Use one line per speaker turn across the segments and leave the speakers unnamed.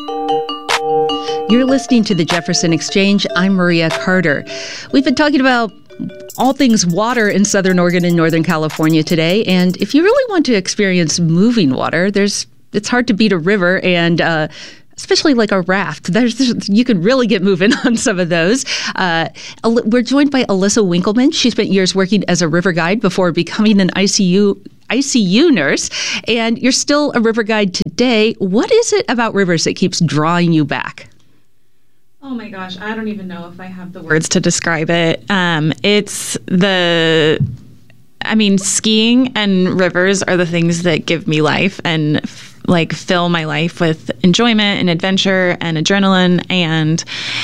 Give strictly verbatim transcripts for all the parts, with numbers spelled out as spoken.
You're listening to the Jefferson Exchange. I'm Maria Carter. We've been talking about all things water in Southern Oregon and Northern California today. And if you really want to experience moving water, there's it's hard to beat a river, and uh, especially like a raft. There's, you can really get moving on some of those. Uh, we're joined by Alyssa Winkleman. She spent years working as a river guide before becoming an I C U I C U nurse, and you're still a river guide today. What is it about rivers that keeps drawing you back?
Oh my gosh, I don't even know if I have the words to describe it. Um, it's the, I mean, skiing and rivers are the things that give me life and f- like fill my life with enjoyment and adventure and adrenaline. And,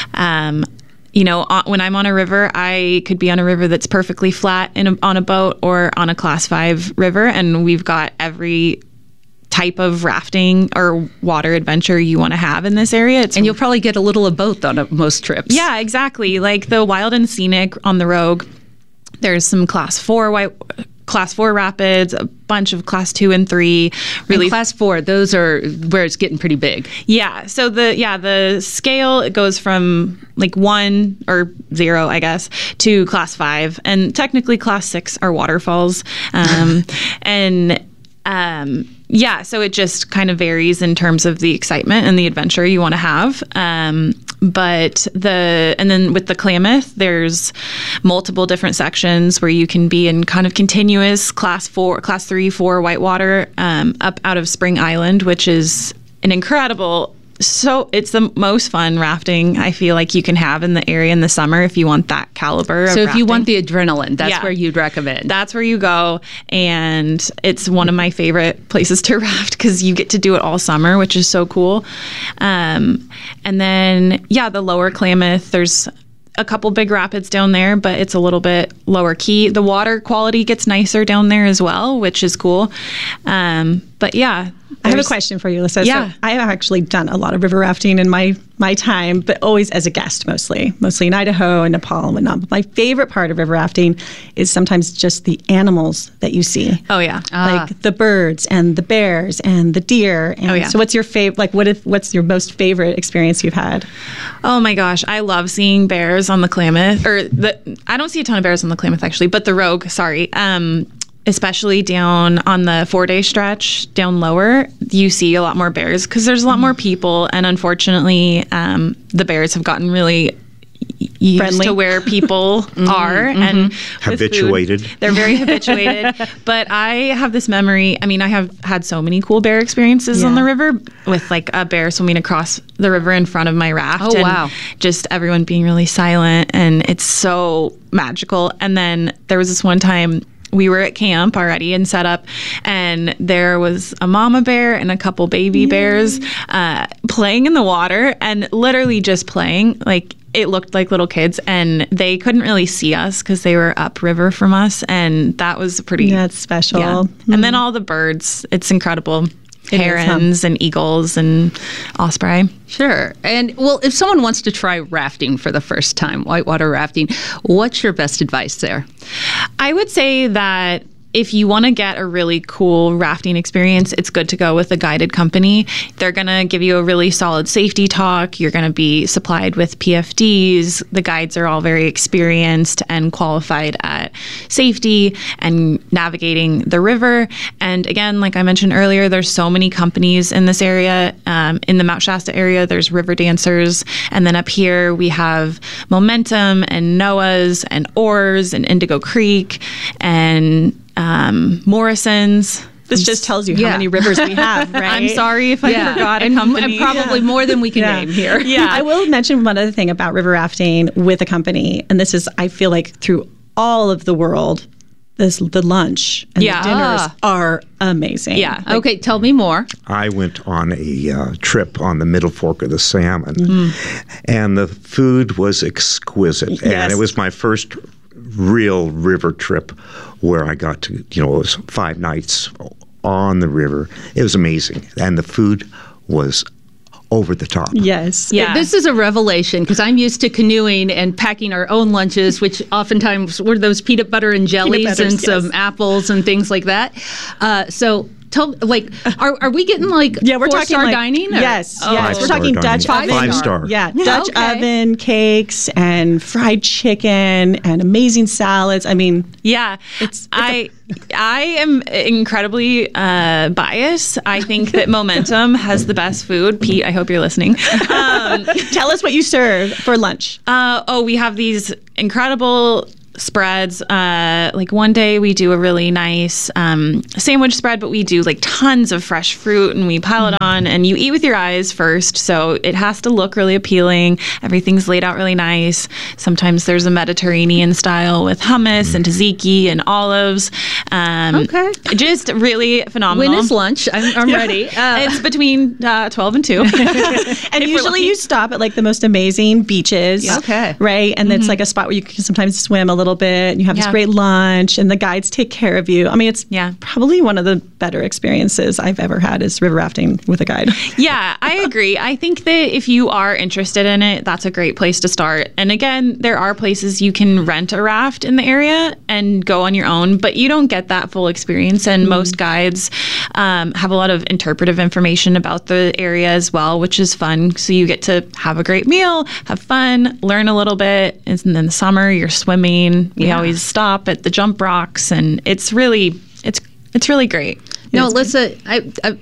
um, you know, when I'm on a river, I could be on a river that's perfectly flat in a, on a boat or on a class five river. And we've got every type of rafting or water adventure you want to have in this area. It's
and you'll probably get a little of both on a, most trips.
Yeah, exactly. Like the Wild and Scenic on the Rogue, there's some class four white class four rapids, a bunch of class two and three. Really,
and class four, those are where it's getting pretty big.
Yeah. So the yeah the scale, it goes from like one or zero, I guess, to class five, and technically class six are waterfalls, um, and um, yeah. So it just kind of varies in terms of the excitement and the adventure you want to have. Um, But the, and then with the Klamath, there's multiple different sections where you can be in kind of continuous class four, class three, four whitewater, um, up out of Spring Island, which is an incredible, so it's the most fun rafting I feel like you can have in the area in the summer if you want that caliber of
So if
rafting.
you want the adrenaline, that's
Yeah.
where you'd recommend.
That's where you go. And it's one of my favorite places to raft because you get to do it all summer, which is so cool. Um, and then, yeah, the lower Klamath, there's a couple big rapids down there, but it's a little bit lower key. The water quality gets nicer down there as well, which is cool. Um, but yeah.
I have a question for you, Alyssa.
Yeah.
So I have actually done a lot of river rafting in my, my time, but always as a guest mostly, mostly in Idaho and Nepal and whatnot. But my favorite part of river rafting is sometimes just the animals that you see.
Oh, yeah.
Ah.
Like the birds and the bears and the deer. And
Oh, yeah.
So what's your favorite, like what if, what's your most favorite experience you've had?
Oh my gosh, I love seeing bears on the Klamath, or the, I don't see a ton of bears on the Klamath actually, but the Rogue, sorry. Um, especially down on the four day stretch down lower, you see a lot more bears because there's a lot more people. And unfortunately, um, the bears have gotten really used
Friendly.
to where people are
mm-hmm.
and with
Habituated.
food, they're very habituated. But I have this memory. I mean, I have had so many cool bear experiences
Yeah.
on the river with like a bear swimming across the river in front of my raft.
Oh,
and
wow.
just everyone being really silent, and it's so magical. And then there was this one time we were at camp already and set up, and there was a mama bear and a couple baby bears uh, playing in the water, and literally just playing. Like, it looked like little kids, and they couldn't really see us because they were upriver from us, and that was pretty.
Yeah, it's special.
Yeah.
Mm.
And then all the birds, it's incredible.
It is, huh?
Herons and eagles and osprey.
Sure. And well, if someone wants to try rafting for the first time, whitewater rafting, what's your best advice there?
I would say that if you want to get a really cool rafting experience, it's good to go with a guided company. They're going to give you a really solid safety talk. You're going to be supplied with P F Ds. The guides are all very experienced and qualified at safety and navigating the river. And again, like I mentioned earlier, there's so many companies in this area. Um, in the Mount Shasta area, there's River Dancers. And then up here, we have Momentum and Noah's and Oars and Indigo Creek and Um, Morrison's.
This just tells you
Yeah.
how many rivers we have, right?
I'm sorry if I forgot a
and,
company.
and probably more than we can
Yeah.
name here.
Yeah.
I will mention one other thing about river rafting with a company, and this is, I feel like, through all of the world, this the lunch and
Yeah.
the dinners
Ah.
are amazing.
Yeah.
Okay, tell me more.
I went on a uh, trip on the Middle Fork of the Salmon,
Mm-hmm.
and the food was exquisite.
Yes.
And it was my first real river trip where I got to, you know, it was five nights on the river. It was amazing. And the food was over the top.
Yes.
Yeah.
This is a revelation because I'm used to canoeing and packing our own lunches, which oftentimes were those peanut butter and jellies
butters,
and some
yes.
apples and things like that. Uh, so Tell like, are are we getting like
Yeah, we're
four
talking
star
like,
dining? Or?
Yes,
Oh.
yes. We're
Five-star
talking
dining.
Dutch
Five
oven.
star.
Yeah,
Yeah,
Dutch
okay.
oven cakes and fried chicken and amazing salads. I mean,
Yeah,
It's- it's
I I am incredibly uh, biased. I think that Momentum has the best food. Pete, I hope you're listening. Um,
tell us what you serve for lunch.
uh, oh, we have these incredible spreads. Uh, like one day we do a really nice um, sandwich spread, but we do like tons of fresh fruit and we pile it on and you eat with your eyes first. So it has to look really appealing. Everything's laid out really nice. Sometimes there's a Mediterranean style with hummus and tzatziki and olives. Um,
Okay.
Just really phenomenal.
When is lunch? I'm, I'm ready. Uh,
It's between uh, twelve and two.
And
If we're
usually
lucky.
you stop at like the most amazing beaches.
Yeah. Okay.
Right. And it's like a spot where you can sometimes swim a little bit and you have this
Yeah.
great lunch and the guides take care of you. I mean, it's
Yeah.
probably one of the better experiences I've ever had is river rafting with a guide.
Yeah, I agree. I think that if you are interested in it, that's a great place to start. And again, there are places you can rent a raft in the area and go on your own, but you don't get that full experience. And most guides um, have a lot of interpretive information about the area as well, which is fun. So you get to have a great meal, have fun, learn a little bit. And then in the summer, you're swimming. We
Yeah.
always stop at the jump rocks, and it's really, it's it's really great.
No, let's. Uh, I, I,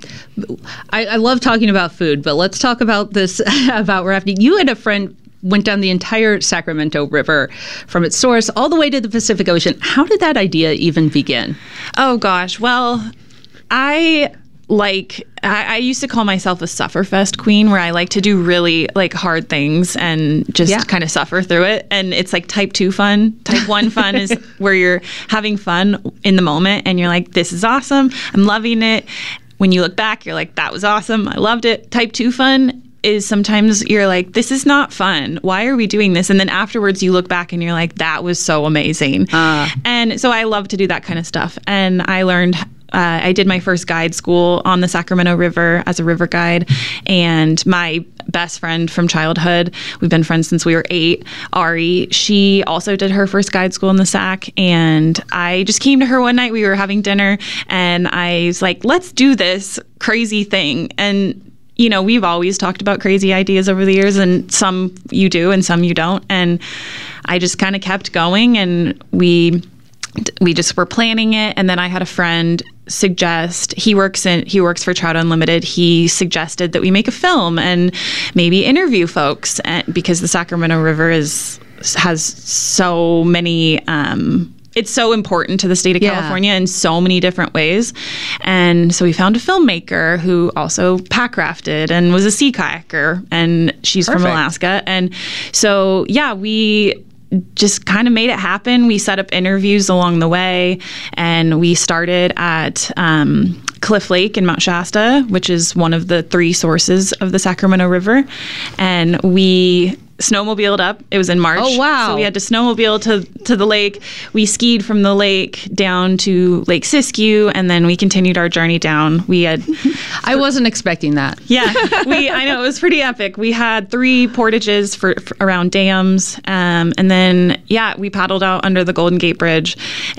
I I love talking about food, but let's talk about this about rafting. You and a friend went down the entire Sacramento River from its source all the way to the Pacific Ocean. How did that idea even begin?
Oh gosh. Well, I like I, I used to call myself a sufferfest queen, where I like to do really like hard things and just
Yeah.
kind of suffer through it. And it's like type two fun. Type one fun is where you're having fun in the moment and you're like, this is awesome. I'm loving it. When you look back, you're like, that was awesome. I loved it. Type two fun is sometimes you're like, this is not fun. Why are we doing this? And then afterwards you look back and you're like, that was so amazing.
Uh.
And so I love to do that kind of stuff. And I learned, uh, I did my first guide school on the Sacramento River as a river guide. And my best friend from childhood, we've been friends since we were eight, Ari, she also did her first guide school in the Sac. And I just came to her one night, we were having dinner, and I was like, let's do this crazy thing. And you know, we've always talked about crazy ideas over the years, and some you do and some you don't. And I just kind of kept going, and we we just were planning it. And then I had a friend suggest, he works in he works for Trout Unlimited. He suggested that we make a film and maybe interview folks, and, because the Sacramento River is has so many. Um, It's so important to the state of
Yeah.
California in so many different ways. And so we found a filmmaker who also pack rafted and was a sea kayaker, and she's from
Perfect.
Alaska. And so, yeah, we just kind of made it happen. We set up interviews along the way, and we started at um, Cliff Lake in Mount Shasta, which is one of the three sources of the Sacramento River. And we snowmobiled up. It was in March.
Oh, wow.
So we had to snowmobile to, to the lake. We skied from the lake down to Lake Siskiyou, and then we continued our journey down. We had,
I wasn't expecting that.
yeah, we, I know, it was pretty epic. We had three portages for, for around dams. Um, and then, yeah, we paddled out under the Golden Gate Bridge,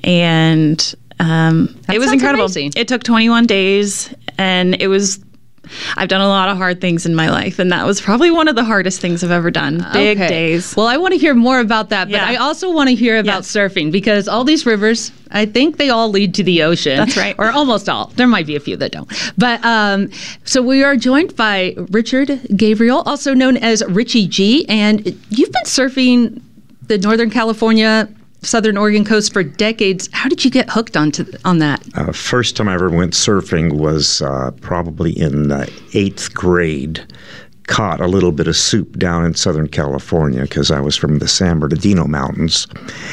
and um,
That
it was
sounds
incredible.
amazing.
It took twenty-one days, and it was, I've done a lot of hard things in my life, and that was probably one of the hardest things I've ever done. Big
Okay.
days.
Well, I want to hear more about that, but
Yeah.
I also want to hear about
Yes.
surfing, because all these rivers, I think they all lead to the ocean.
That's right.
Or almost all. There might be a few that don't. But um, so we are joined by Richard Gabriel, also known as Richie G, and you've been surfing the Northern California, Southern Oregon coast for decades. How did you get hooked onto on that?
Uh, first time I ever went surfing was uh, probably in uh, eighth grade. Caught a little bit of soup down in Southern California because I was from the San Bernardino Mountains.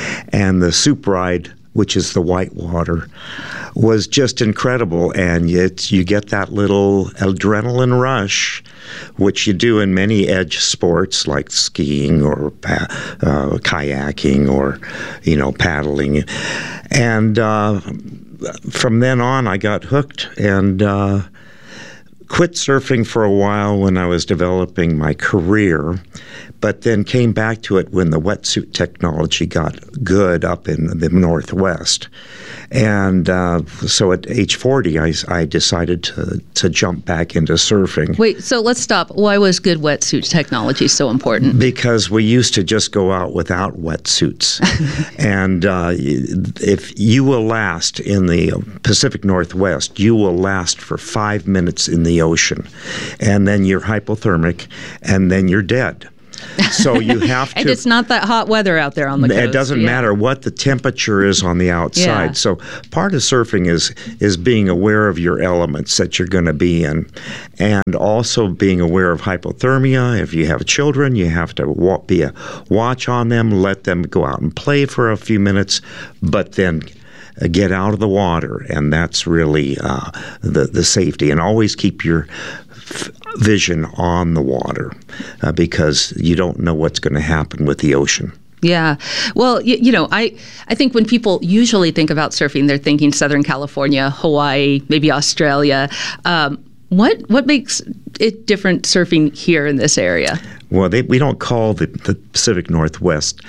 And the soup ride, which is the white water, was just incredible. And it's, you get that little adrenaline rush, which you do in many edge sports like skiing or pa- uh, kayaking or, you know, paddling. And uh, from then on, I got hooked. And uh, quit surfing for a while when I was developing my career, but then came back to it when the wetsuit technology got good up in the Northwest. And uh, so at age forty, I, I decided to, to jump back into surfing.
Wait, so let's stop. Why was good wetsuit technology so important?
Because we used to just go out without wetsuits. And uh, if you will last in the Pacific Northwest, you will last for five minutes in the ocean. And then you're hypothermic, and then you're dead. So you have to.
And it's not that hot weather out there on the coast.
It doesn't
yeah.
matter what the temperature is on the outside.
Yeah.
So part of surfing is is being aware of your elements that you're going to be in, and also being aware of hypothermia. If you have children, you have to wa- be a watch on them, let them go out and play for a few minutes, but then get out of the water, and that's really uh, the the safety. And always keep your f- vision on the water uh, because you don't know what's going to happen with the ocean.
Yeah. Well, you, you know, I, I think when people usually think about surfing, they're thinking Southern California, Hawaii, maybe Australia. Um, what what makes it different surfing here in this area?
Well, they, we don't call the, the Pacific Northwest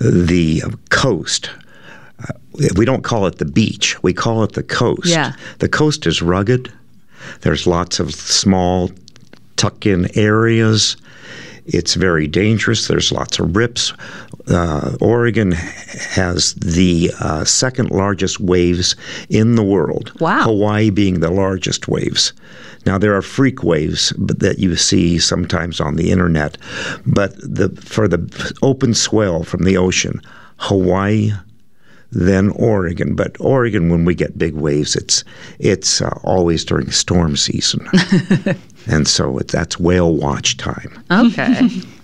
the coast. Uh, we don't call it the beach. We call it the coast.
Yeah.
The coast is rugged. There's lots of small tuck-in areas. It's very dangerous. There's lots of rips. Uh, Oregon has the uh, second largest waves in the world.
Wow.
Hawaii being the largest waves. Now, there are freak waves that you see sometimes on the internet, but the, for the open swell from the ocean, Hawaii, then Oregon. But Oregon, when we get big waves, it's it's uh, always during storm season. And so it, that's whale watch time.
Okay.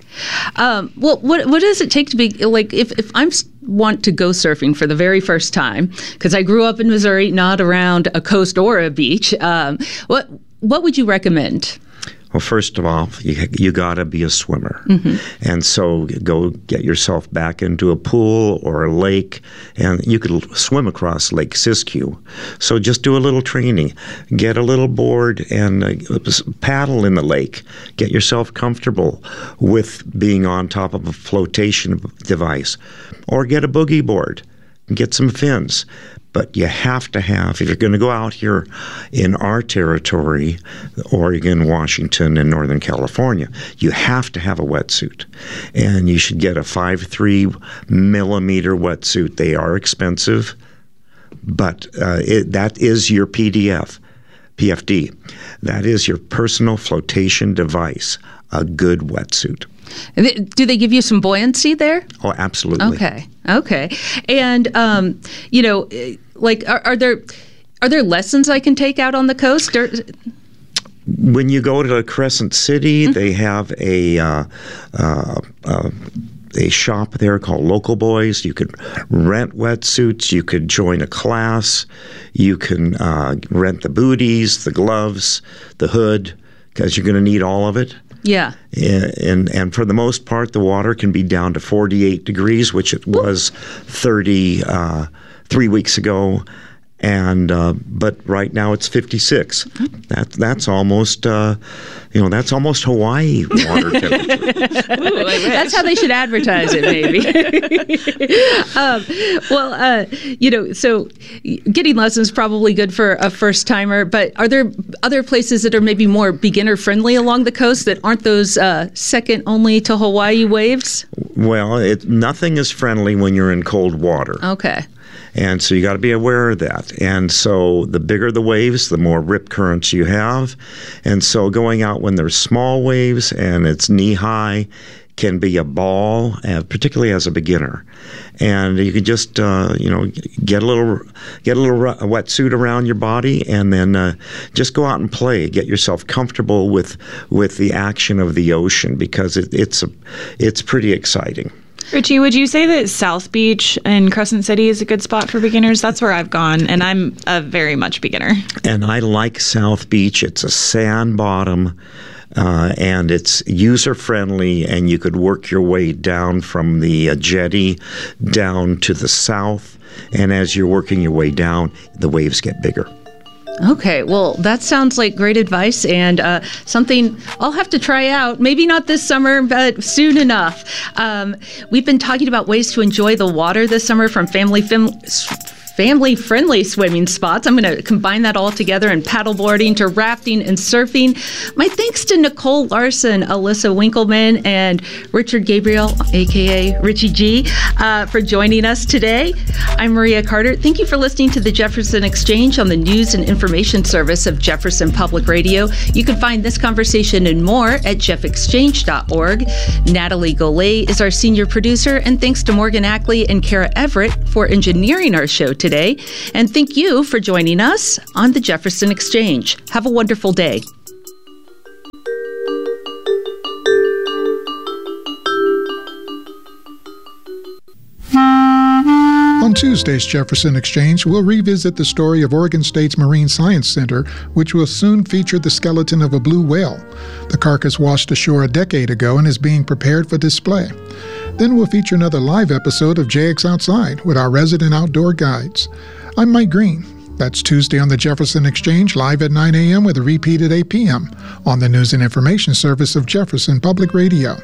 um, well, what what does it take to be, like, if, if I want to go surfing for the very first time, because I grew up in Missouri, not around a coast or a beach, um, what what would you recommend?
Well, first of all, you you got to be a swimmer. Mm-hmm. And so go get yourself back into a pool or a lake, and you could swim across Lake Siskiyou. So just do a little training. Get a little board and uh, paddle in the lake. Get yourself comfortable with being on top of a flotation device. Or get a boogie board and get some fins. But you have to have, if you're going to go out here in our territory, Oregon, Washington, and Northern California, you have to have a wetsuit. And you should get a five three millimeter wetsuit. They are expensive, but uh, it, that is your P D F, P F D. That is your personal flotation device, a good wetsuit.
Do they give you some buoyancy there?
Oh, absolutely.
Okay. Okay. And, um, you know, like, are, are there are there lessons I can take out on the coast? Or...
When you go to Crescent City, mm-hmm. they have a uh, uh, uh, a shop there called Local Boys. You can rent wetsuits. You could join a class. You can uh, rent the booties, the gloves, the hood, because you're going to need all of it.
Yeah.
And and for the most part, the water can be down to forty-eight degrees, which it was thirty uh, three weeks ago. And uh, but right now it's fifty-six. That that's almost uh, you know that's almost Hawaii water temperature.
Ooh, that's how they should advertise it, maybe. um, well, uh, you know, so getting lessons is probably good for a first timer. But are there other places that are maybe more beginner friendly along the coast that aren't those uh, second only to Hawaii waves?
Well, it, nothing is friendly when you're in cold water.
Okay.
And so you got to be aware of that. And so the bigger the waves, the more rip currents you have. And so going out when there's small waves and it's knee high can be a ball, uh, particularly as a beginner. And you can just, uh, you know, get a little, get a little a wetsuit around your body, and then uh, just go out and play. Get yourself comfortable with with the action of the ocean, because it, it's a, it's pretty exciting.
Richie, would you say that South Beach in Crescent City is a good spot for beginners? That's where I've gone, and I'm a very much beginner.
And I like South Beach. It's a sand bottom, uh, and it's user-friendly, and you could work your way down from the uh, jetty down to the south. And as you're working your way down, the waves get bigger.
Okay, well, that sounds like great advice and uh, something I'll have to try out. Maybe not this summer, but soon enough. Um, we've been talking about ways to enjoy the water this summer from family fam- family-friendly swimming spots. I'm going to combine that all together, and paddleboarding to rafting and surfing. My thanks to Nicole Larson, Alyssa Winkleman, and Richard Gabriel, a k a. Richie G, uh, for joining us today. I'm Maria Carter. Thank you for listening to the Jefferson Exchange on the News and Information Service of Jefferson Public Radio. You can find this conversation and more at jeff exchange dot org. Natalie Golay is our senior producer, and thanks to Morgan Ackley and Kara Everett for engineering our show today. Today, and thank you for joining us on the Jefferson Exchange. Have a wonderful day.
On Tuesday's Jefferson Exchange, we'll revisit the story of Oregon State's Marine Science Center, which will soon feature the skeleton of a blue whale. The carcass washed ashore a decade ago and is being prepared for display. Then we'll feature another live episode of J X Outside with our resident outdoor guides. I'm Mike Green. That's Tuesday on the Jefferson Exchange, live at nine a.m. with a repeat at eight p.m. on the News and Information Service of Jefferson Public Radio.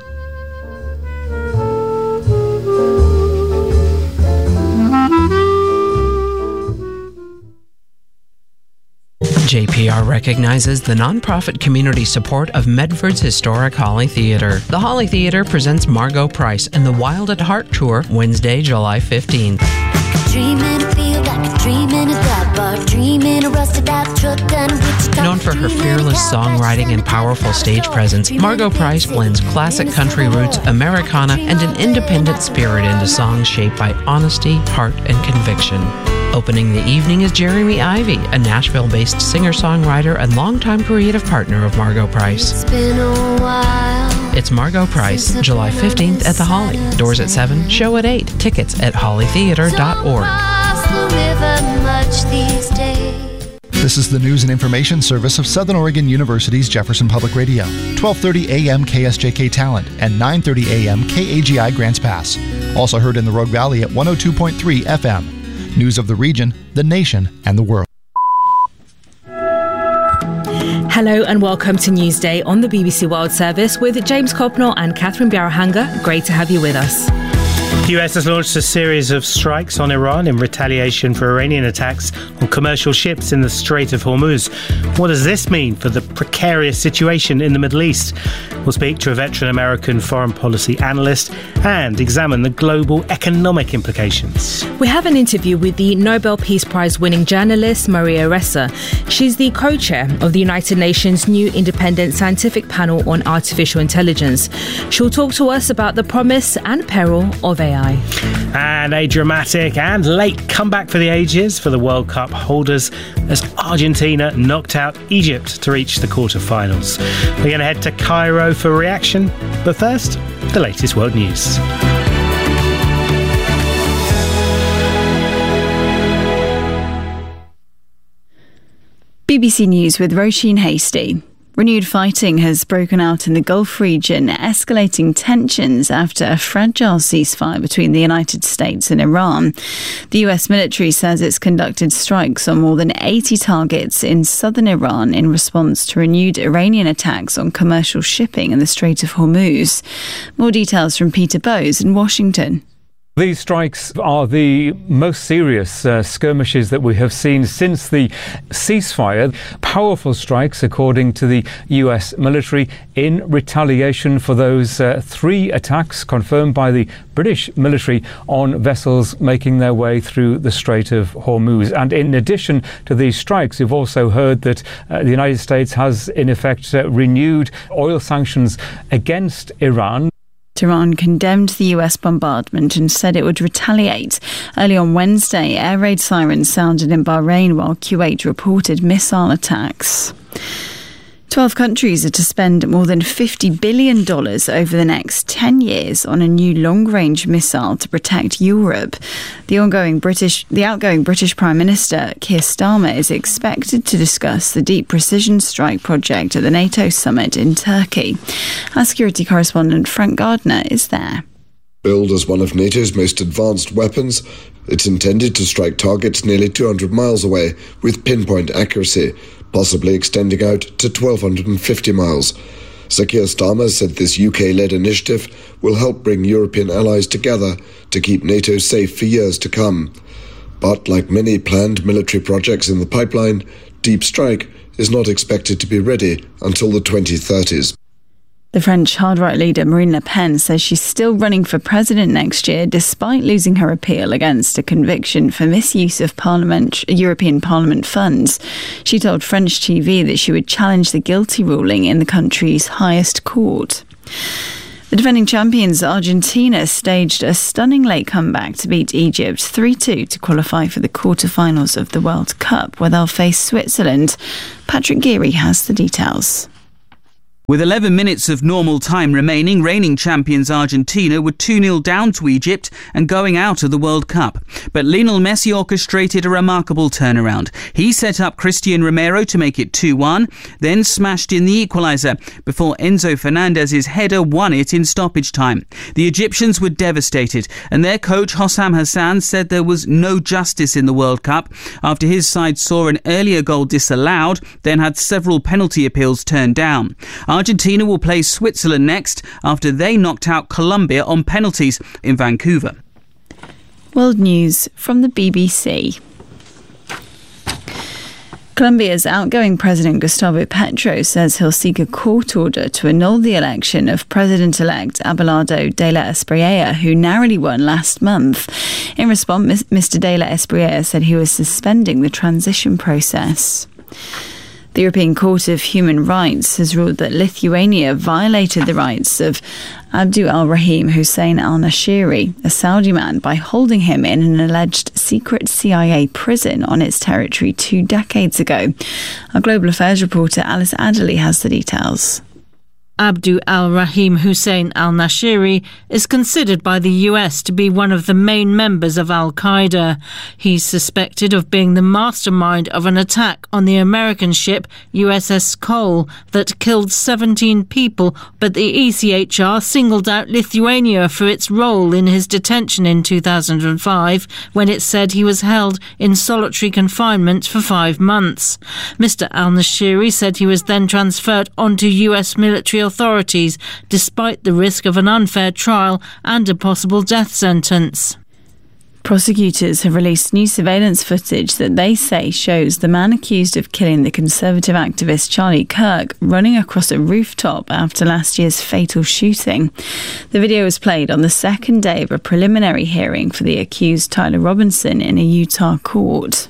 J P R recognizes the nonprofit community support of Medford's historic Holly Theater. The Holly Theater presents Margot Price and the Wild at Heart Tour Wednesday, July fifteenth. Known for her fearless songwriting and powerful stage presence, Margot Price blends classic country roots, Americana, and an independent spirit into songs shaped by honesty, heart, and conviction. Opening the evening is Jeremy Ivy, a Nashville-based singer-songwriter and longtime creative partner of Margot Price. It's been a while. It's Margot Price, July fifteenth at the Holly. Doors at seven, show at eight. Tickets at holly theater dot org.
This is the News and Information Service of Southern Oregon University's Jefferson Public Radio. twelve thirty a.m. K S J K Talent and nine thirty a.m. K A G I Grants Pass. Also heard in the Rogue Valley at one oh two point three F M. News of the region, the nation, and the world.
Hello and welcome to Newsday on the B B C World Service with James Copnell and Catherine Biarahanger. Great to have you with us.
The U S has launched a series of strikes on Iran in retaliation for Iranian attacks on commercial ships in the Strait of Hormuz. What does this mean for the precarious situation in the Middle East? We'll speak to a veteran American foreign policy analyst and examine the global economic implications.
We have an interview with the Nobel Peace Prize winning journalist Maria Ressa. She's the co-chair of the United Nations new independent scientific panel on artificial intelligence. She'll talk to us about the promise and peril of A I.
And a dramatic and late comeback for the ages for the World Cup holders as Argentina knocked out Egypt to reach the quarterfinals. We're going to head to Cairo for reaction, but first, the latest world news.
B B C News with Roisin Hastie. Renewed fighting has broken out in the Gulf region, escalating tensions after a fragile ceasefire between the United States and Iran. The U S military says it's conducted strikes on more than eighty targets in southern Iran in response to renewed Iranian attacks on commercial shipping in the Strait of Hormuz. More details from Peter Bowes in Washington.
These strikes are the most serious uh, skirmishes that we have seen since the ceasefire. Powerful strikes, according to the U S military, in retaliation for those uh, three attacks confirmed by the British military on vessels making their way through the Strait of Hormuz. And in addition to these strikes, we've also heard that uh, the United States has, in effect, uh, renewed oil sanctions against Iran.
Iran condemned the U S bombardment and said it would retaliate. Early on Wednesday, air raid sirens sounded in Bahrain while Kuwait reported missile attacks. Twelve countries are to spend more than fifty billion dollars over the next ten years on a new long-range missile to protect Europe. The ongoing British, the outgoing British Prime Minister, Keir Starmer, is expected to discuss the Deep Precision Strike project at the NATO summit in Turkey. Our security correspondent Frank Gardner is there.
Billed as one of NATO's most advanced weapons, it's intended to strike targets nearly two hundred miles away with pinpoint accuracy, possibly extending out to twelve fifty miles. Sir Keir Starmer said this U K-led initiative will help bring European allies together to keep NATO safe for years to come. But like many planned military projects in the pipeline, Deep Strike is not expected to be ready until the twenty thirties.
The French hard-right leader Marine Le Pen says she's still running for president next year despite losing her appeal against a conviction for misuse of Parliament, European Parliament funds. She told French T V that she would challenge the guilty ruling in the country's highest court. The defending champions Argentina staged a stunning late comeback to beat Egypt three two to qualify for the quarter-finals of the World Cup, where they'll face Switzerland. Patrick Geary has the details.
With eleven minutes of normal time remaining, reigning champions Argentina were two nil down to Egypt and going out of the World Cup. But Lionel Messi orchestrated a remarkable turnaround. He set up Cristian Romero to make it two one, then smashed in the equaliser before Enzo Fernandez's header won it in stoppage time. The Egyptians were devastated, and their coach Hossam Hassan said there was no justice in the World Cup after his side saw an earlier goal disallowed, then had several penalty appeals turned down. Argentina will play Switzerland next after they knocked out Colombia on penalties in Vancouver.
World News from the B B C. Colombia's outgoing President Gustavo Petro says he'll seek a court order to annul the election of President-elect Abelardo de la Espriella, who narrowly won last month. In response, Mister de la Espriella said he was suspending the transition process. The European Court of Human Rights has ruled that Lithuania violated the rights of Abdu al-Rahim Hussein al-Nashiri, a Saudi man, by holding him in an alleged secret C I A prison on its territory two decades ago. Our Global Affairs reporter Alice Adderley has the details.
Abdu al-Rahim Hussein al-Nashiri is considered by the U S to be one of the main members of Al-Qaeda. He's suspected of being the mastermind of an attack on the American ship U S S Cole that killed seventeen people, but the E C H R singled out Lithuania for its role in his detention in two thousand five, when it said he was held in solitary confinement for five months. Mister al-Nashiri said he was then transferred onto U S military authorities, despite the risk of an unfair trial and a possible death sentence.
Prosecutors have released new surveillance footage that they say shows the man accused of killing the conservative activist Charlie Kirk running across a rooftop after last year's fatal shooting. The video was played on the second day of a preliminary hearing for the accused Tyler Robinson in a Utah court.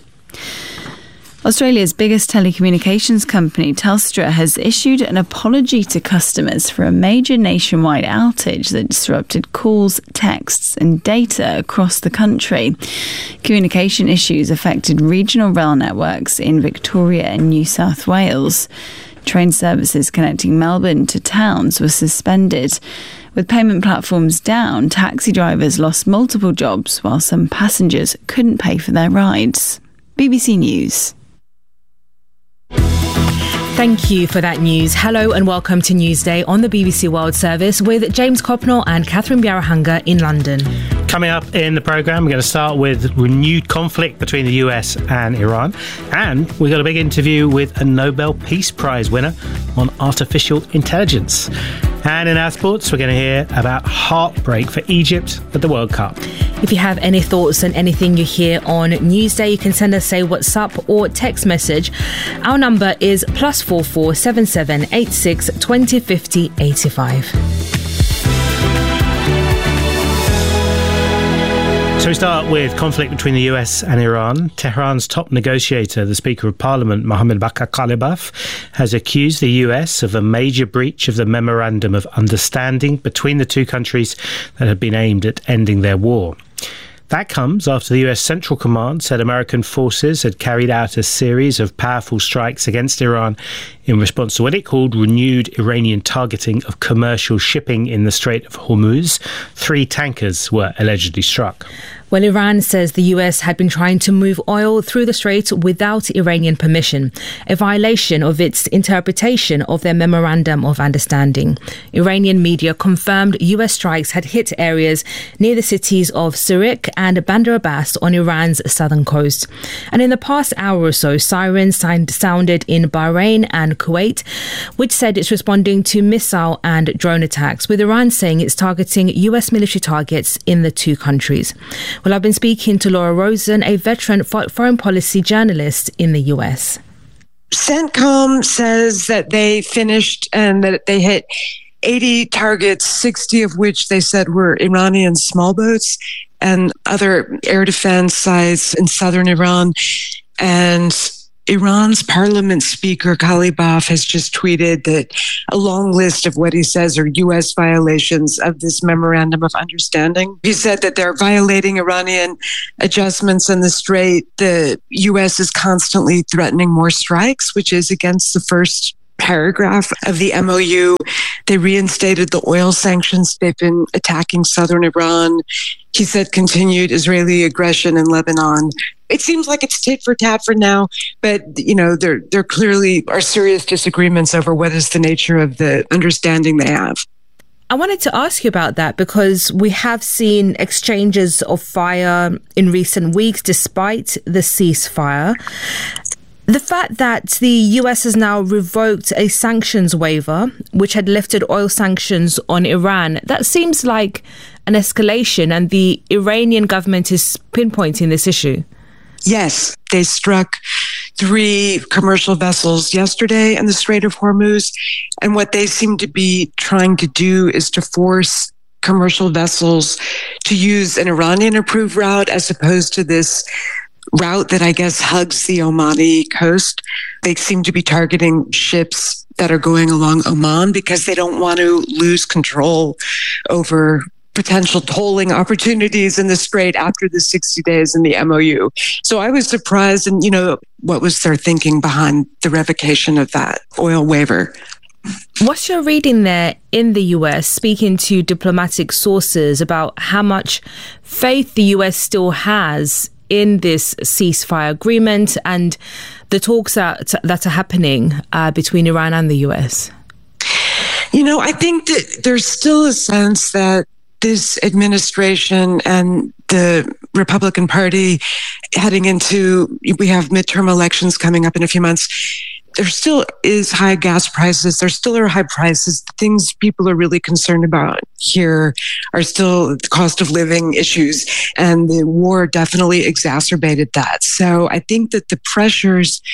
Australia's biggest telecommunications company, Telstra, has issued an apology to customers for a major nationwide outage that disrupted calls, texts and data across the country. Communication issues affected regional rail networks in Victoria and New South Wales. Train services connecting Melbourne to towns were suspended. With payment platforms down, taxi drivers lost multiple jobs while some passengers couldn't pay for their rides. B B C News.
Thank you for that news. Hello and welcome to Newsday on the B B C World Service with James Copnell and Catherine Biarahanga in London.
Coming up in the programme, we're going to start with renewed conflict between the U S and Iran. And we've got a big interview with a Nobel Peace Prize winner on artificial intelligence. And in our sports, we're going to hear about heartbreak for Egypt at the World Cup.
If you have any thoughts on anything you hear on Newsday, you can send us a WhatsApp or text message. Our number is plus four four seven seven eight six twenty fifty eighty five.
So we start with conflict between the U S and Iran. Tehran's top negotiator, the Speaker of Parliament, Mohammad Bagher Ghalibaf, has accused the U S of a major breach of the Memorandum of Understanding between the two countries that had been aimed at ending their war. That comes after the U S Central Command said American forces had carried out a series of powerful strikes against Iran in response to what it called renewed Iranian targeting of commercial shipping in the Strait of Hormuz. Three tankers were allegedly struck.
Well, Iran says the U S had been trying to move oil through the strait without Iranian permission, a violation of its interpretation of their Memorandum of Understanding. Iranian media confirmed U S strikes had hit areas near the cities of Sirik and Bandar Abbas on Iran's southern coast. And in the past hour or so, sirens sounded in Bahrain and Kuwait, which said it's responding to missile and drone attacks, with Iran saying it's targeting U S military targets in the two countries. Well, I've been speaking to Laura Rosen, a veteran foreign policy journalist in the U S.
CENTCOM says that they finished and that they hit eighty targets, sixty of which they said were Iranian small boats and other air defense sites in southern Iran. And Iran's parliament speaker, Ghalibaf, has just tweeted that a long list of what he says are U S violations of this Memorandum of Understanding. He said that they're violating Iranian adjustments in the Strait. The U S is constantly threatening more strikes, which is against the first paragraph of the M O U. They reinstated the oil sanctions. They've been attacking southern Iran. He said continued Israeli aggression in Lebanon. It seems like it's tit for tat for now, but you know there there clearly are serious disagreements over what is the nature of the understanding they have.
I wanted to ask you about that because we have seen exchanges of fire in recent weeks despite the ceasefire. The fact that the U S has now revoked a sanctions waiver, which had lifted oil sanctions on Iran, that seems like an escalation, and the Iranian government is pinpointing this issue.
Yes, they struck three commercial vessels yesterday in the Strait of Hormuz, and what they seem to be trying to do is to force commercial vessels to use an Iranian-approved route as opposed to this route that I guess hugs the Omani coast. They seem to be targeting ships that are going along Oman because they don't want to lose control over potential tolling opportunities in the Strait after the sixty days in the M O U. So I was surprised, and you know, what was their thinking behind the revocation of that oil waiver?
What's your reading there in the U S, speaking to diplomatic sources about how much faith the U S still has in this ceasefire agreement and the talks that, that are happening uh, between Iran and the U S?
You know, I think that there's still a sense that this administration and the Republican Party heading into, we have midterm elections coming up in a few months. There still is high gas prices. There still are high prices. The things people are really concerned about here are still the cost of living issues, and the war definitely exacerbated that. So I think that the pressures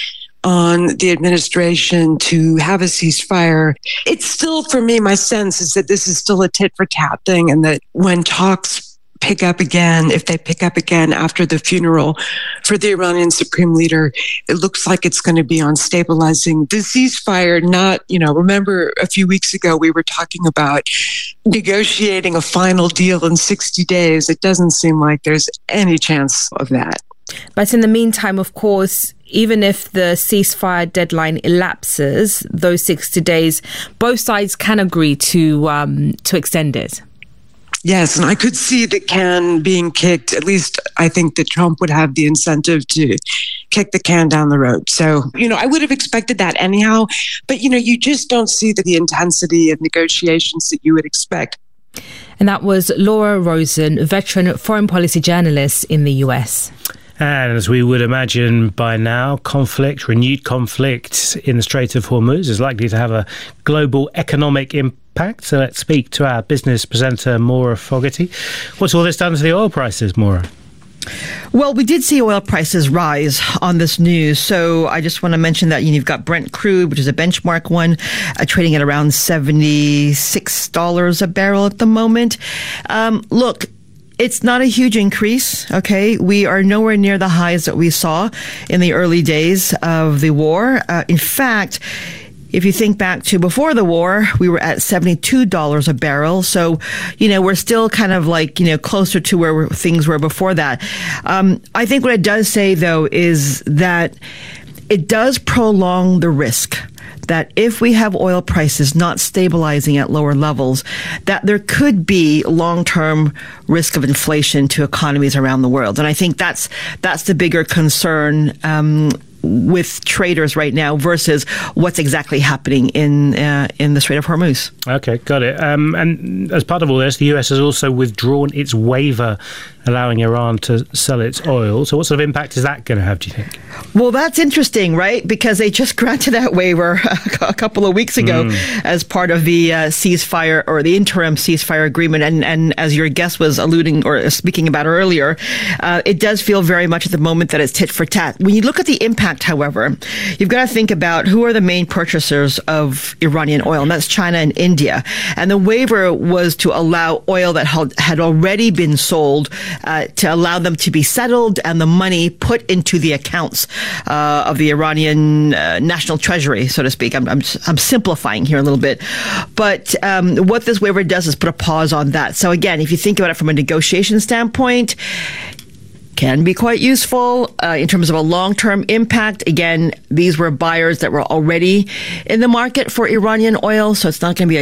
on the administration to have a ceasefire, it's still, for me, my sense is that this is still a tit for tat thing, and that when talks pick up again, if they pick up again after the funeral for the Iranian supreme leader, it looks like it's going to be on stabilizing the ceasefire. Not, you know, remember a few weeks ago we were talking about negotiating a final deal in sixty days. It doesn't seem like there's any chance of that.
But in the meantime, of course, even if the ceasefire deadline elapses, those sixty days, both sides can agree to um, to extend it.
Yes, and I could see the can being kicked. At least I think that Trump would have the incentive to kick the can down the road. So, you know, I would have expected that anyhow. But, you know, you just don't see the, the intensity of negotiations that you would expect.
And that was Laura Rosen, veteran foreign policy journalist in the U S.
And as we would imagine by now, conflict, renewed conflict in the Strait of Hormuz is likely to have a global economic impact. So let's speak to our business presenter, Maura Fogarty. What's all this done to the oil prices, Maura?
Well, we did see oil prices rise on this news. So I just want to mention that, you know, you've got Brent crude, which is a benchmark one, uh, trading at around seventy-six dollars a barrel at the moment. Um, look, it's not a huge increase, okay? We are nowhere near the highs that we saw in the early days of the war. Uh, in fact, if you think back to before the war, we were at seventy-two dollars a barrel. So, you know, we're still kind of like, you know, closer to where things were before that. Um, I think what it does say, though, is that it does prolong the risk that if we have oil prices not stabilizing at lower levels, that there could be long-term risk of inflation to economies around the world. And I think that's that's the bigger concern um, with traders right now versus what's exactly happening in uh, in the Strait of Hormuz.
Okay, got it. Um, and as part of all this, the U S has also withdrawn its waiver allowing Iran to sell its oil. So what sort of impact is that going to have, do you think?
Well, that's interesting, right? Because they just granted that waiver a couple of weeks ago mm. as part of the uh, ceasefire or the interim ceasefire agreement. And, and as your guest was alluding or speaking about earlier, uh, it does feel very much at the moment that it's tit for tat. When you look at the impact, however, you've got to think about who are the main purchasers of Iranian oil, and that's China and India. And the waiver was to allow oil that had already been sold Uh, to allow them to be settled and the money put into the accounts uh, of the Iranian uh, national treasury, so to speak. I'm, I'm, I'm simplifying here a little bit. But um, what this waiver does is put a pause on that. So again, if you think about it from a negotiation standpoint, can be quite useful uh, in terms of a long-term impact. Again, these were buyers that were already in the market for Iranian oil, so it's not going to be a